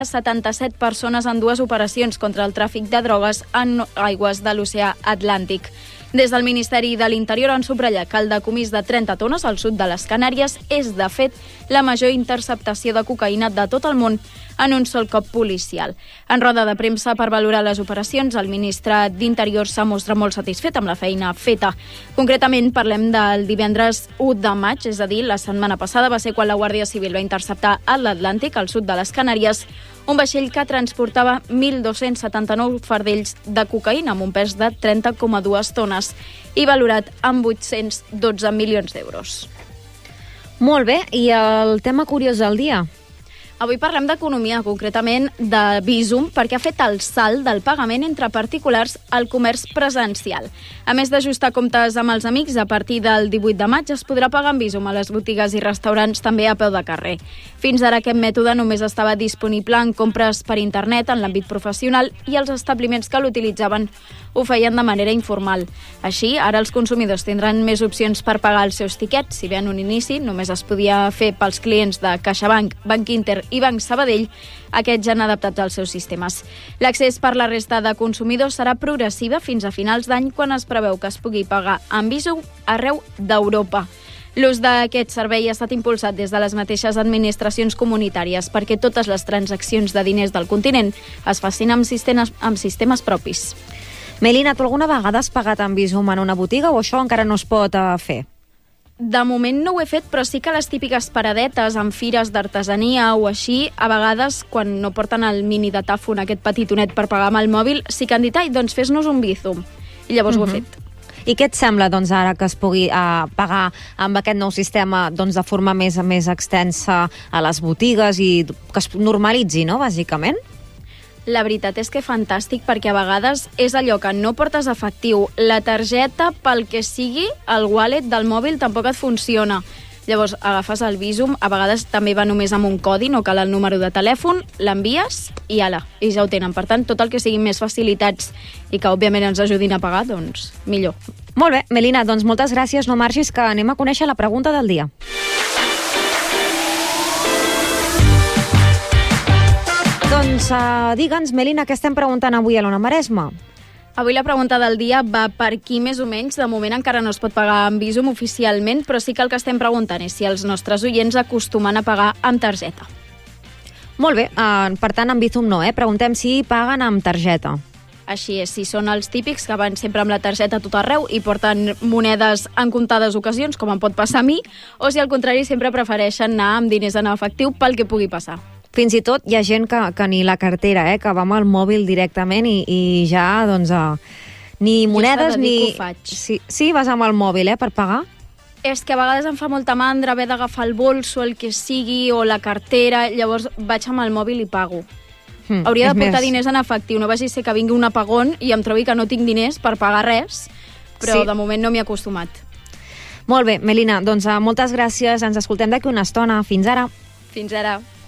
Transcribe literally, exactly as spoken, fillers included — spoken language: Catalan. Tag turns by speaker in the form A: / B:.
A: setanta-set persones en dues operacions contra el tràfic de drogues en aigües de l'oceà Atlàntic. Des del Ministeri de l'Interior han subratllat que el decomís de trenta tones al sud de les Canàries és, de fet, la major interceptació de cocaïna de tot el món en un sol cop policial. En roda de premsa per valorar les operacions, el ministre d'Interior s'ha mostrat molt satisfet amb la feina feta. Concretament, parlem del divendres u de maig, és a dir, la setmana passada va ser quan la Guàrdia Civil va interceptar a l'Atlàntic, al sud de les Canàries, un vaixell que transportava mil dos-cents setanta-nou fardells de cocaïna amb un pes de trenta coma dos tones i valorat amb vuit-cents dotze milions d'euros.
B: Molt bé, i el tema curiós del dia?
A: Avui parlem d'economia, concretament de Bizum, perquè ha fet el salt del pagament entre particulars al comerç presencial. A més d'ajustar comptes amb els amics, a partir del divuit de maig es podrà pagar amb Bizum a les botigues i restaurants també a peu de carrer. Fins ara aquest mètode només estava disponible en compres per internet en l'àmbit professional i els establiments que l'utilitzaven ho feien de manera informal. Així, ara els consumidors tindran més opcions per pagar els seus tiquets. Si bé en un inici només es podia fer pels clients de CaixaBank, Banc Inter i Banc Sabadell, aquests ja han adaptat els seus sistemes. L'accés per la resta de consumidors serà progressiva fins a finals d'any, quan es preveu que es pugui pagar amb Bizum arreu d'Europa. L'ús d'aquest servei ha estat impulsat des de les mateixes administracions comunitàries perquè totes les transaccions de diners del continent es facin amb sistemes, amb sistemes propis.
B: Melina, tu alguna vegada has pagat amb Bizum en una botiga o això encara no es pot uh, fer?
A: De moment no ho he fet, però sí que les típiques paradetes en fires d'artesania o així, a vegades, quan no porten el mini datàfon, aquest petitonet per pagar amb el mòbil, sí que han dit, ai, doncs fes-nos un Bizum. I llavors uh-huh. ho he fet.
B: I què et sembla, doncs, ara que es pugui uh, pagar amb aquest nou sistema doncs, de forma més, més extensa a les botigues i que es normalitzi, no?, bàsicament?
A: La veritat és que fantàstic, perquè a vegades és allò que no portes efectiu. La targeta, pel que sigui, el wallet del mòbil tampoc et funciona. Llavors agafes el Bizum, a vegades també va només amb un codi, no cal el número de telèfon, l'envies i ala, i ja ho tenen. Per tant, tot el que siguin més facilitats i que òbviament ens ajudin a pagar, doncs millor.
B: Molt bé, Melina, doncs moltes gràcies, no marxis, que anem a conèixer la pregunta del dia. Doncs uh, digue'ns, Melina, què estem preguntant avui a l'Ona Maresme?
A: Avui la pregunta del dia va per aquí més o menys. De moment encara no es pot pagar amb Bizum oficialment, però sí que el que estem preguntant és si els nostres oients acostumen a pagar amb targeta.
B: Molt bé, uh, per tant amb Bizum no, eh? Preguntem si paguen amb targeta.
A: Així és, si són els típics que van sempre amb la targeta a tot arreu i porten monedes en comptades ocasions, com em pot passar a mi, o si al contrari sempre prefereixen anar amb diners en efectiu pel que pugui passar.
B: Fins i tot hi ha gent que, que ni la cartera, eh, que va amb el mòbil directament i, i ja, doncs, uh, ni monedes ni... Sí, sí, vas amb el mòbil, eh, per pagar?
A: És que a vegades em fa molta mandra haver d'agafar el bolso, el que sigui, o la cartera, llavors vaig amb el mòbil i pago. Hmm, Hauria de portar més... diners en efectiu, no vagi a ser que vingui un apagón i em trobi que no tinc diners per pagar res, però sí. De moment no m'hi he acostumat.
B: Molt bé, Melina, doncs uh, moltes gràcies, ens escoltem d'aquí una estona. Fins ara.
A: Fins ara.